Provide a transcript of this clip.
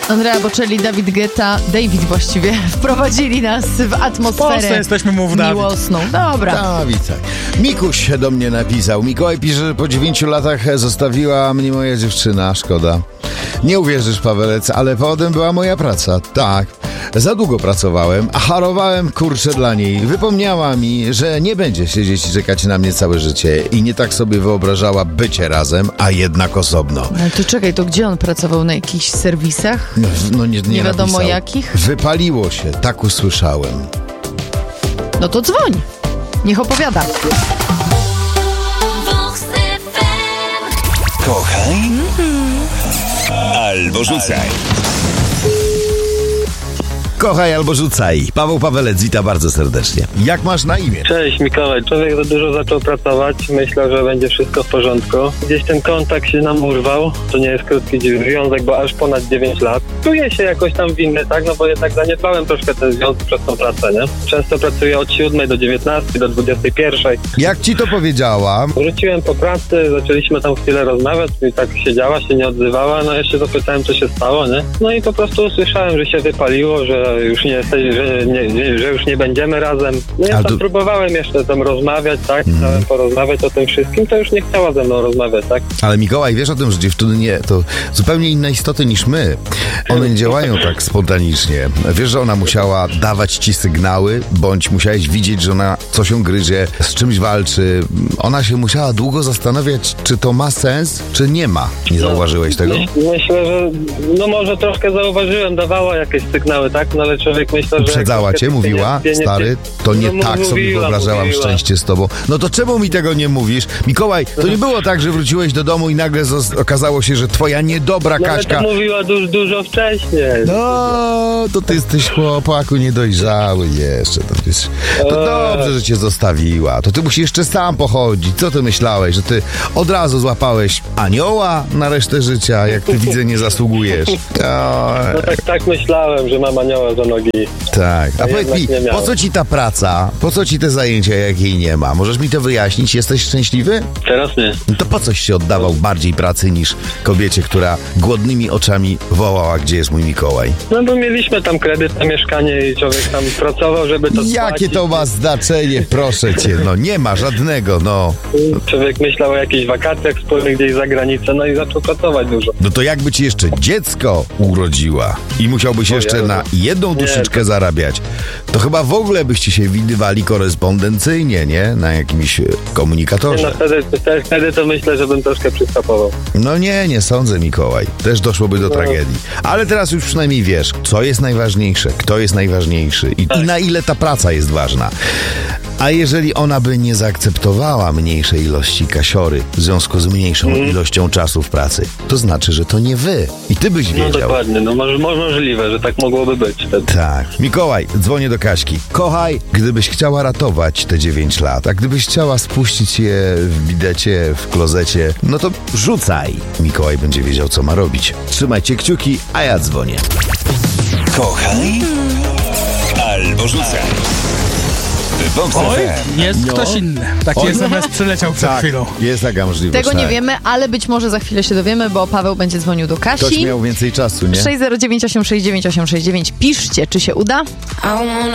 Andrea Bocelli, David Guetta, właściwie, wprowadzili nas w atmosferę. W Polsce jesteśmy, mów Dawid. Miłosną. Dobra. Dawid, tak. Mikuś do mnie napisał. Mikołaj pisze, że po 9 latach zostawiła mnie moja dziewczyna. Szkoda. Nie uwierzysz, Pawelec, ale powodem była moja praca. Tak. Za długo pracowałem, a harowałem kurczę dla niej. Wypomniała mi, że nie będzie siedzieć i czekać na mnie całe życie i nie tak sobie wyobrażała bycie razem, a jednak osobno. No to czekaj, to gdzie on pracował? Na jakichś serwisach? No nie wiadomo napisał. jakich? Wypaliło się, tak usłyszałem. No to dzwoń. Niech opowiada. Kochaj albo rzucaj. Kochaj albo rzucaj. Paweł Pawelec wita bardzo serdecznie. Jak masz na imię? Cześć Mikołaj, człowiek za dużo zaczął pracować, myślał, że będzie wszystko w porządku. Gdzieś ten kontakt się nam urwał, to nie jest krótki związek, bo aż ponad 9 lat. Czuję się jakoś tam winny, tak, no bo jednak zaniedbałem troszkę ten związek przez tą pracę, nie? Często pracuję od 7 do 19, do 21. Jak ci to powiedziała? Wróciłem po pracy, zaczęliśmy tam chwilę rozmawiać i tak siedziała, się nie odzywała, no ja się zapytałem, co się stało, nie? No i po prostu usłyszałem, że się wypaliło, że już nie jesteś, że już nie będziemy razem. No ja tam próbowałem jeszcze tam rozmawiać, tak? Chciałem porozmawiać o tym wszystkim, to już nie chciała ze mną rozmawiać, tak? Ale Mikołaj, wiesz o tym, że dziewczyny nie, to zupełnie inne istoty niż my. One nie działają tak spontanicznie. Wiesz, że ona musiała dawać ci sygnały, bądź musiałeś widzieć, że ona coś ją gryzie, z czymś walczy. Ona się musiała długo zastanawiać, czy to ma sens, czy nie ma. Nie zauważyłeś tego? Myślę, że no może troszkę zauważyłem, dawała jakieś sygnały, tak? No ale człowiek myślał, że... Uprzedzała cię, mówiła, stary, to nie tak sobie wyobrażałam szczęście z tobą. No to czemu mi tego nie mówisz? Mikołaj, to nie było tak, że wróciłeś do domu i nagle okazało się, że twoja niedobra Kaśka... No to mówiła dużo wcześniej. No, to ty jesteś chłopaku niedojrzały jeszcze. To dobrze, że cię zostawiła. To ty musisz jeszcze sam pochodzić. Co ty myślałeś, że ty od razu złapałeś anioła na resztę życia, jak ty widzę nie zasługujesz? No tak myślałem, że mam anioła za nogi. Tak, a powiedz mi, po co ci ta praca? Po co ci te zajęcia, jak jej nie ma? Możesz mi to wyjaśnić? Jesteś szczęśliwy? Teraz nie. No to po coś się oddawał bardziej pracy niż kobiecie, która głodnymi oczami wołała, gdzie jest mój Mikołaj? No bo mieliśmy tam kredyt na mieszkanie i człowiek tam pracował, żeby to Jakie to ma znaczenie, proszę cię? No nie ma żadnego, no. Człowiek myślał o jakichś wakacjach wspólnych gdzieś za granicę, no i zaczął pracować dużo. No to jakby ci jeszcze dziecko urodziła i musiałbyś jeszcze na jedną duszyczkę zarabiać, to chyba w ogóle byście się widywali korespondencyjnie, nie? Na jakimś komunikatorze. No wtedy to myślę, że bym troszkę przystopował. No nie sądzę, Mikołaj. Też doszłoby do tragedii. Ale teraz już przynajmniej wiesz, co jest najważniejsze, kto jest najważniejszy i na ile ta praca jest ważna. A jeżeli ona by nie zaakceptowała mniejszej ilości kasiory w związku z mniejszą ilością czasu w pracy, to znaczy, że to nie wy. I ty byś wiedział. No dokładnie, no możliwe, że tak mogłoby być wtedy. Tak. Mikołaj, dzwonię do Kaśki. Kochaj, gdybyś chciała ratować te 9 lat, a gdybyś chciała spuścić je w bidecie, w klozecie, no to rzucaj. Mikołaj będzie wiedział, co ma robić. Trzymajcie kciuki, a ja dzwonię. Kochaj albo rzucaj. Oj, jest ktoś inny. Taki SMS przyleciał przed chwilą. Jest taka możliwość. Tego nie wiemy, ale być może za chwilę się dowiemy, bo Paweł będzie dzwonił do Kasi. Ktoś miał więcej czasu, nie? 609869869. Piszcie, czy się uda?